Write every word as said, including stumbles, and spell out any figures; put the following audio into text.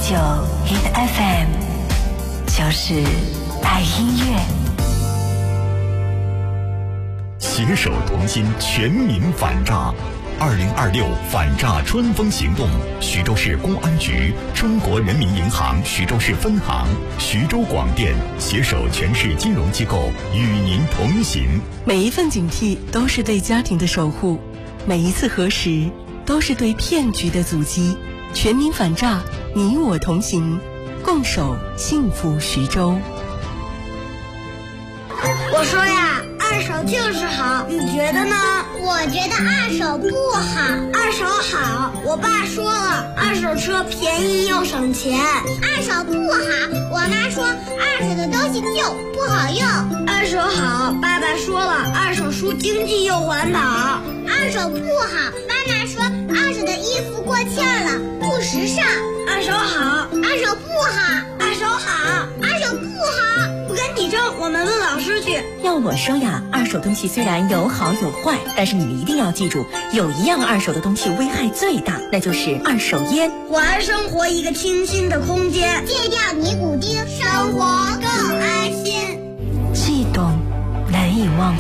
九 Hit F M， 就是爱音乐。 携手同心，全民反诈。二零二六反诈春风行动，徐州市公安局、中国人民银行徐州市分行、徐州广电携手全市金融机构与您同行。 每一份警惕都是对家庭的守护，每一次核实都是对骗局的阻击。全民反诈，你我同行，共守幸福徐州。 我说呀，二手就是好，你觉得呢？ 我觉得二手不好。 二手好，我爸说了，二手车便宜又省钱。 二手不好，我妈说二手的东西旧不好用。 二手好，爸爸说了，二手书经济又环保。 二手不好，妈妈说二手的衣服过气了，不时尚。 二手好， 二手不好， 二手好， 二手不好。 不跟你争，我们问老师去。 要我说呀，二手东西虽然有好有坏，但是你们一定要记住，有一样二手的东西危害最大，那就是二手烟。 还生活一个清新的空间， 戒掉尼古丁，生活更